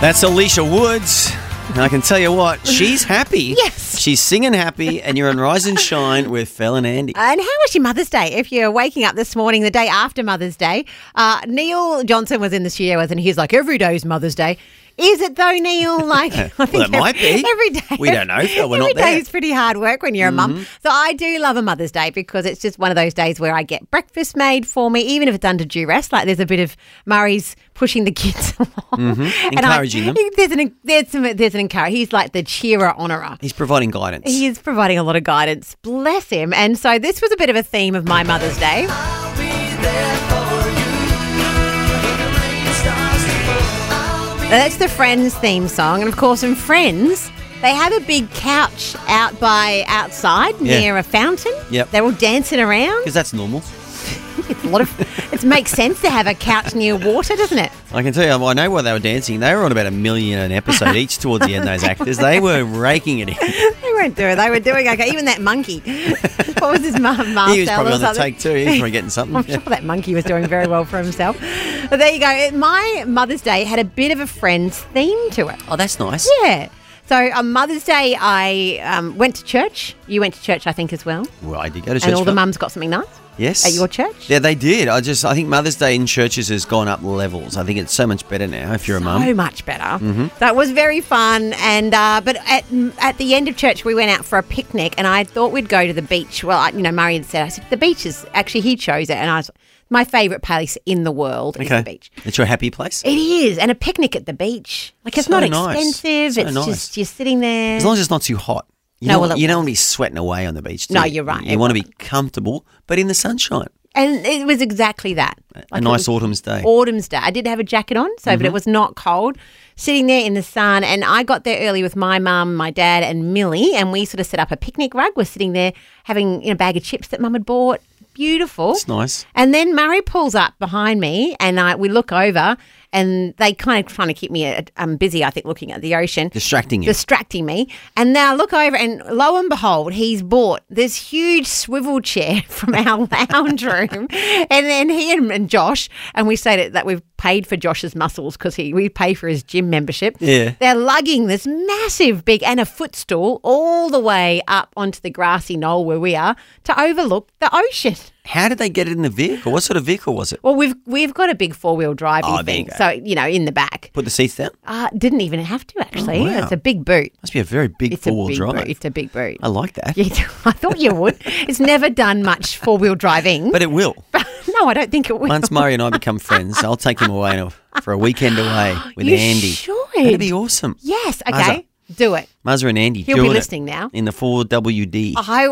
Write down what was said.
That's Alicia Woods. And I can tell you what, she's happy. Yes. She's singing happy, and you're on Rise and Shine with Fel and Andy. And how was your Mother's Day? If you're waking up this morning, the day after Mother's Day, Neil Johnson was in the studio and he's like, every day's Mother's Day. Is it though, Neil? Like, I think Well, it might be. Every day. We don't know, Fel. We're not Every day there. is pretty hard work when you're a mum. So I do love a Mother's Day because it's just one of those days where I get breakfast made for me, even if it's under duress. Like there's a bit of Murray's pushing the kids along. Encouraging them. There's an encourage. He's like the cheerer, honourer. He's providing guidance. He is providing a lot of guidance. Bless him. And so this was a bit of a theme of my Mother's Day. That's the Friends theme song. And, of course, in Friends, they have a big couch outside near a fountain. Yep. They're all dancing around. Because that's normal. It's a lot of. It makes sense to have a couch near water, doesn't it? I can tell you, I know why they were dancing. They were on about $1 million an episode each towards the end, those actors. They were raking it in. They weren't doing it. They were doing okay. Even that monkey. What was his Marcel He was probably or on the something? take too. He was probably getting something. I'm sure that monkey was doing very well for himself. But there you go. My Mother's Day had a bit of a Friends theme to it. Oh, that's nice. Yeah. So on Mother's Day, I went to church. You went to church, I think, as well. Well, I did go to church. And all the Fel. mums got something nice Yes. at your church. Yeah, they did. I think Mother's Day in churches has gone up levels. I think it's so much better now if you're a mum. So much better. So it was very fun. And but at the end of church, we went out for a picnic, and I thought we'd go to the beach. Well, Murray had said, I said, the beach is actually, he chose it, and I was my favourite place in the world is the beach. It's your happy place? It is, and a picnic at the beach. Like it's So not nice. expensive. So It's nice. just you're sitting there. As long as it's not too hot. You don't want to be sweating away on the beach. No, you? you're right. You want to be comfortable, but in the sunshine. And it was exactly that. A nice autumn's day. Autumn's day. I did have a jacket on, but it was not cold. Sitting there in the sun, and I got there early with my mum, my dad, and Millie, and we sort of set up a picnic rug. We're sitting there having a bag of chips that Mum had bought. Beautiful. It's nice. And then Murray pulls up behind me, and we look over, and they kind of trying to keep me busy, I think, looking at the ocean. Distracting you. Distracting me. And now I look over, and lo and behold, he's bought this huge swivel chair from our lounge room. And then he and Josh, and we say that we've paid for Josh's muscles because we pay for his gym membership. Yeah. They're lugging this massive big and a footstool all the way up onto the grassy knoll where we are to overlook the ocean. How did they get it in the vehicle? What sort of vehicle was it? Well, we've got a big 4-wheel drive thing, so in the back. Put the seats down? Didn't even have to actually. Oh, wow. It's a big boot. Must be a very big It's a four-wheel big drive. boot. It's a big boot. I like that. Yeah, I thought you would. It's never done much 4-wheel driving. But it will. No, I don't think it will. Once Murray and I become friends, I'll take him away for a weekend away with You Andy. should. That'd be awesome. Yes. Okay. Muzza. Do it. Muzza and Andy He'll doing be it listening now. in the 4WD. I